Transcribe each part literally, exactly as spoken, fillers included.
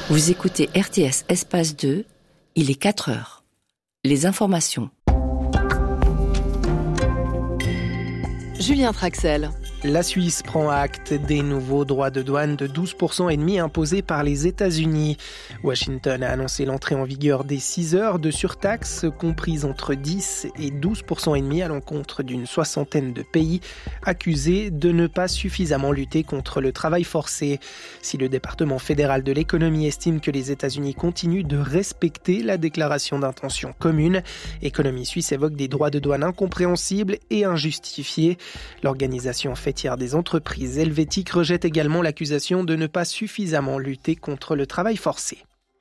Vous écoutez R T S Espace deux, il est quatre heures. Les informations. Julien Traxel. La Suisse prend acte des nouveaux droits de douane de douze pour cent et demi imposés par les États-Unis. Washington a annoncé l'entrée en vigueur des six heures de surtaxe comprises entre dix et douze pour cent et demi à l'encontre d'une soixantaine de pays accusés de ne pas suffisamment lutter contre le travail forcé. Si le département fédéral de l'économie estime que les États-Unis continuent de respecter la déclaration d'intention commune, Économie Suisse évoque des droits de douane incompréhensibles et injustifiés. L'organisation fait des entreprises helvétiques rejettent également l'accusation de ne pas suffisamment lutter contre le travail forcé.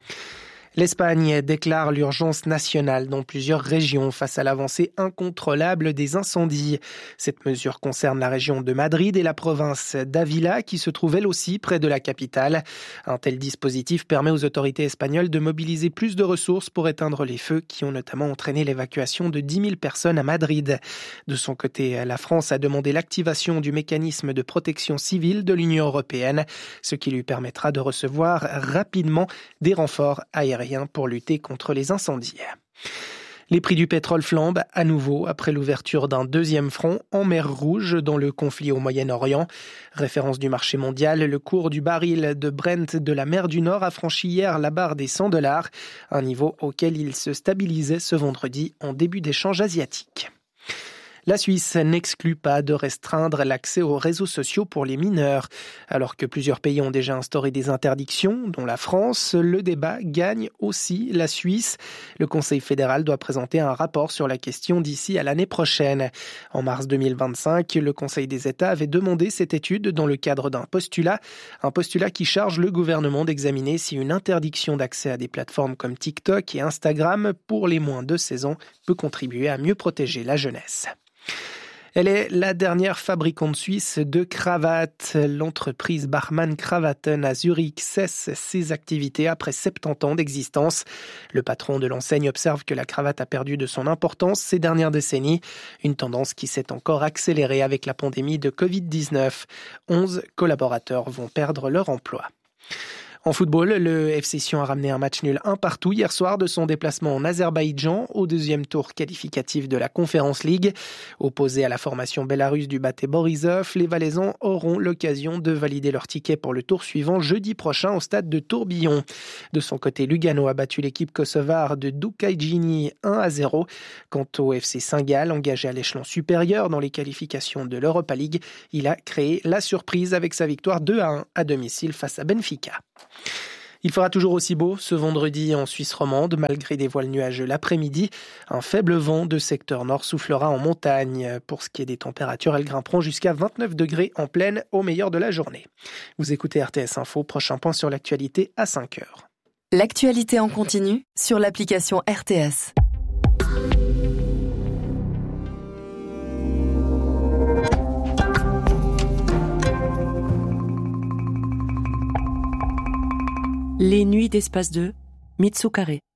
L'Espagne déclare l'urgence nationale dans plusieurs régions face à l'avancée incontrôlable des incendies. Cette mesure concerne la région de Madrid et la province d'Ávila qui se trouve elle aussi près de la capitale. Un tel dispositif permet aux autorités espagnoles de mobiliser plus de ressources pour éteindre les feux qui ont notamment entraîné l'évacuation de dix mille personnes à Madrid. De son côté, la France a demandé l'activation du mécanisme de protection civile de l'Union européenne, ce qui lui permettra de recevoir rapidement des renforts aériens pour lutter contre les incendies. Les prix du pétrole flambent à nouveau après l'ouverture d'un deuxième front en mer Rouge dans le conflit au Moyen-Orient. Référence du marché mondial, le cours du baril de Brent de la mer du Nord a franchi hier la barre des cent dollars, un niveau auquel il se stabilisait ce vendredi en début d'échange asiatique. La Suisse n'exclut pas de restreindre l'accès aux réseaux sociaux pour les mineurs. Alors que plusieurs pays ont déjà instauré des interdictions, dont la France, le débat gagne aussi la Suisse. Le Conseil fédéral doit présenter un rapport sur la question d'ici à l'année prochaine. En mars deux mille vingt-cinq, le Conseil des États avait demandé cette étude dans le cadre d'un postulat, un postulat qui charge le gouvernement d'examiner si une interdiction d'accès à des plateformes comme TikTok et Instagram pour les moins de seize ans peut contribuer à mieux protéger la jeunesse. Elle est la dernière fabricante suisse de cravates. L'entreprise Bachmann Kravaten à Zurich cesse ses activités après soixante-dix ans d'existence. Le patron de l'enseigne observe que la cravate a perdu de son importance ces dernières décennies, une tendance qui s'est encore accélérée avec la pandémie de covid dix-neuf. onze collaborateurs vont perdre leur emploi. En football, le F C Sion a ramené un match nul un partout hier soir de son déplacement en Azerbaïdjan au deuxième tour qualificatif de la Conference League. Opposés à la formation bélarusse du Bate Borisov, les Valaisans auront l'occasion de valider leur ticket pour le tour suivant jeudi prochain au stade de Tourbillon. De son côté, Lugano a battu l'équipe kosovare de Dukagjini un à zéro. Quant au F C Saint-Gall, engagé à l'échelon supérieur dans les qualifications de l'Europa League, il a créé la surprise avec sa victoire deux à un à domicile face à Benfica. Il fera toujours aussi beau ce vendredi en Suisse romande, malgré des voiles nuageux l'après-midi. Un faible vent de secteur nord soufflera en montagne. Pour ce qui est des températures, elles grimperont jusqu'à vingt-neuf degrés en pleine au meilleur de la journée. Vous écoutez R T S Info, prochain point sur l'actualité à cinq heures. L'actualité en continu sur l'application R T S. Les nuits d'Espace deux, Mitsukare.